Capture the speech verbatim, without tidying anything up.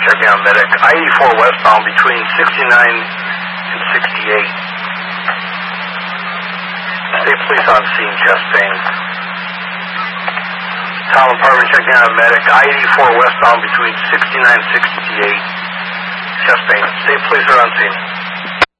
checking out medic. I eighty-four westbound between sixty-nine and sixty-eight. State police on scene, chest pain. Town apartment checking out medic. I eighty-four westbound between sixty-nine and sixty-eight. Chest pain. State police are on scene.